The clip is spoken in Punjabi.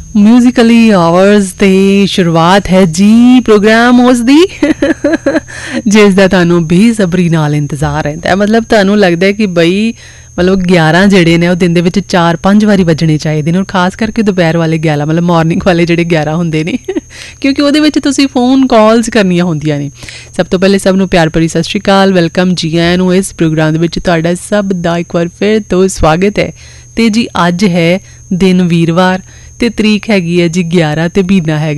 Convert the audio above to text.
ਮਿਊਜ਼ੀਕਲੀ ਆਵਰਸ ਤੇ ਸ਼ੁਰੂਆਤ ਹੈ ਜੀ ਪ੍ਰੋਗਰਾਮ ਉਸ ਦੀ ਜਿਸ ਦਾ ਤੁਹਾਨੂੰ ਬੇਸਬਰੀ ਨਾਲ ਇੰਤਜ਼ਾਰ ਰਹਿੰਦਾ ਹੈ। ਮਤਲਬ ਤੁਹਾਨੂੰ ਲੱਗਦਾ ਹੈ ਕਿ ਬਈ ਮਤਲਬ 11 ਜਿਹੜੇ ਨੇ ਉਹ ਦਿਨ ਦੇ ਵਿੱਚ 4-5 ਵਾਰੀ ਵੱਜਣੇ ਚਾਹੀਦੇ ਨੇ, ਔਰ ਖਾਸ ਕਰਕੇ ਦੁਪਹਿਰ ਵਾਲੇ 11 ਮਤਲਬ ਮਾਰਨਿੰਗ ਵਾਲੇ ਜਿਹੜੇ 11 ਹੁੰਦੇ ਨੇ ਕਿਉਂਕਿ ਉਹਦੇ ਵਿੱਚ ਤੁਸੀਂ ਫੋਨ ਕਾਲਸ ਕਰਨੀਆਂ ਹੁੰਦੀਆਂ ਨੇ। ਸਭ ਤੋਂ ਪਹਿਲੇ ਸਭ ਨੂੰ ਪਿਆਰ ਭਰੀ ਸਤਿ ਸ਼੍ਰੀ ਅਕਾਲ, ਵੈਲਕਮ ਜੀ ਆਇਆਂ ਨੂੰ ਇਸ ਪ੍ਰੋਗਰਾਮ ਦੇ ਵਿੱਚ ਤੁਹਾਡਾ ਸਭ ਦਾ ਇੱਕ ਵਾਰ ਫਿਰ ਤੋਂ ਸਵਾਗਤ ਹੈ। ਤੇ ਜੀ ਅੱਜ ਹੈ ਦਿਨ ਵੀਰਵਾਰ ਤੇ ਤਰੀਕ ਹੈਗੀ ਹੈ ਜੀ 11 ਤੇ ਮਹੀਨਾ ਹੈਗਾ